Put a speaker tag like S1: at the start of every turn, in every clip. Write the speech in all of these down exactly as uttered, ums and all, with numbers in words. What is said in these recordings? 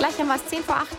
S1: Gleich haben wir es zehn vor acht.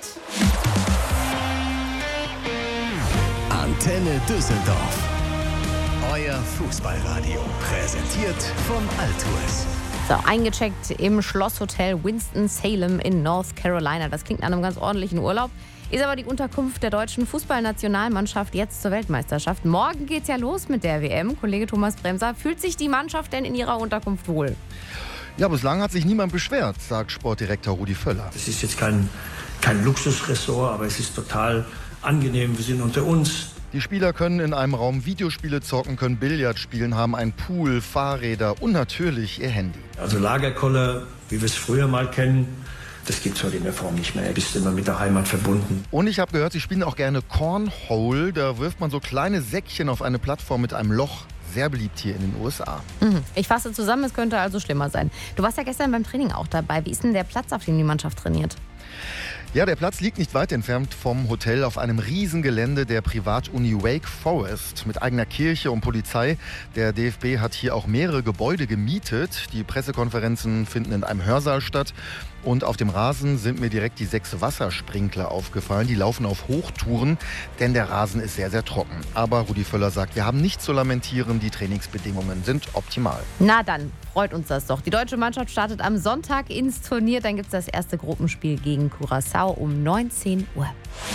S2: Antenne Düsseldorf. Euer Fußballradio. Präsentiert von Altours.
S1: So, eingecheckt im Schlosshotel Winston-Salem in North Carolina. Das klingt nach einem ganz ordentlichen Urlaub. Ist aber die Unterkunft der deutschen Fußballnationalmannschaft jetzt zur Weltmeisterschaft. Morgen geht's ja los mit der W M. Kollege Thomas Bremser, fühlt sich die Mannschaft denn in ihrer Unterkunft wohl?
S3: Ja, bislang hat sich niemand beschwert, sagt Sportdirektor Rudi Völler.
S4: Es ist jetzt kein, kein Luxusressort, aber es ist total angenehm. Wir sind unter uns.
S3: Die Spieler können in einem Raum Videospiele zocken, können Billard spielen, haben einen Pool, Fahrräder und natürlich ihr Handy.
S4: Also Lagerkoller, wie wir es früher mal kennen, das gibt es heute in der Form nicht mehr. Du bist immer mit der Heimat verbunden.
S3: Und ich habe gehört, sie spielen auch gerne Cornhole. Da wirft man so kleine Säckchen auf eine Plattform mit einem Loch. Sehr beliebt hier in den U S A.
S1: Mhm. Ich fasse zusammen, es könnte also schlimmer sein. Du warst ja gestern beim Training auch dabei. Wie ist denn der Platz, auf dem die Mannschaft trainiert?
S3: Ja, der Platz liegt nicht weit entfernt vom Hotel auf einem Riesengelände der Privatuni Wake Forest mit eigener Kirche und Polizei. Der D F B hat hier auch mehrere Gebäude gemietet. Die Pressekonferenzen finden in einem Hörsaal statt. Und auf dem Rasen sind mir direkt die sechs Wassersprinkler aufgefallen. Die laufen auf Hochtouren, denn der Rasen ist sehr, sehr trocken. Aber Rudi Völler sagt, wir haben nichts zu lamentieren. Die Trainingsbedingungen sind optimal.
S1: Na dann, freut uns das doch. Die deutsche Mannschaft startet am Sonntag ins Turnier. Dann gibt es das erste Gruppenspiel gegen Curaçao um neunzehn Uhr.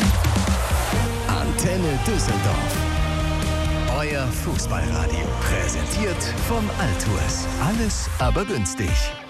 S2: Antenne Düsseldorf. Euer Fußballradio. Präsentiert von Altours. Alles aber günstig.